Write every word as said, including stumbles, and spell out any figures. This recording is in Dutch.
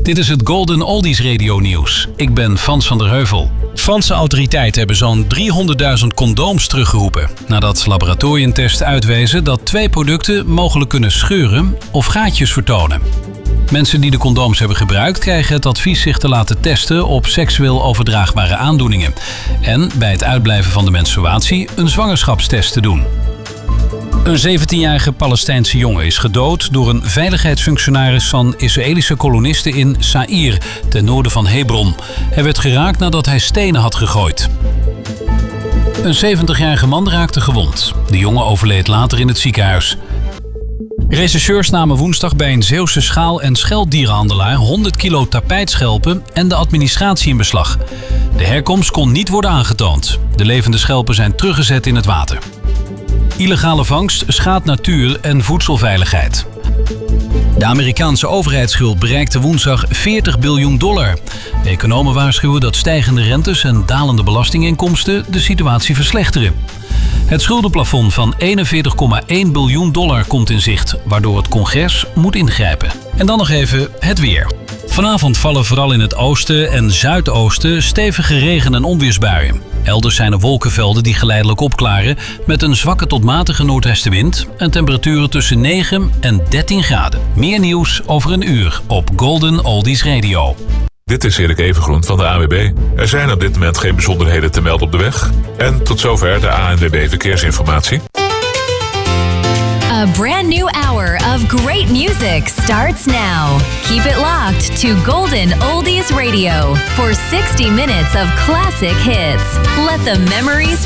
Dit is het Golden Oldies Radio Nieuws. Ik ben Frans van der Heuvel. Franse autoriteiten hebben zo'n driehonderdduizend condooms teruggeroepen, nadat laboratoriumtesten uitwezen dat twee producten mogelijk kunnen scheuren of gaatjes vertonen. Mensen die de condooms hebben gebruikt krijgen het advies zich te laten testen op seksueel overdraagbare aandoeningen en bij het uitblijven van de menstruatie een zwangerschapstest te doen. Een zeventienjarige Palestijnse jongen is gedood door een veiligheidsfunctionaris van Israëlische kolonisten in Saïr, ten noorden van Hebron. Hij werd geraakt nadat hij stenen had gegooid. Een zeventigjarige man raakte gewond. De jongen overleed later in het ziekenhuis. Rechercheurs namen woensdag bij een Zeeuwse schaal- en schelpdierenhandelaar honderd kilo tapijtschelpen en de administratie in beslag. De herkomst kon niet worden aangetoond. De levende schelpen zijn teruggezet in het water. Illegale vangst schaadt natuur en voedselveiligheid. De Amerikaanse overheidsschuld bereikte woensdag veertig biljoen dollar. De economen waarschuwen dat stijgende rentes en dalende belastinginkomsten de situatie verslechteren. Het schuldenplafond van eenenveertig komma één biljoen dollar komt in zicht, waardoor het congres moet ingrijpen. En dan nog even het weer. Vanavond vallen vooral in het oosten en zuidoosten stevige regen- en onweersbuien. Elders zijn er wolkenvelden die geleidelijk opklaren met een zwakke tot matige noordwestenwind en temperaturen tussen negen en dertien graden. Meer nieuws over een uur op Golden Oldies Radio. Dit is Erik Evengroen van de A N W B. Er zijn op dit moment geen bijzonderheden te melden op de weg. En tot zover de A N W B Verkeersinformatie. A brand new hour of great music starts now. Keep it locked to Golden Oldies Radio for sixty minutes of classic hits. Let the memories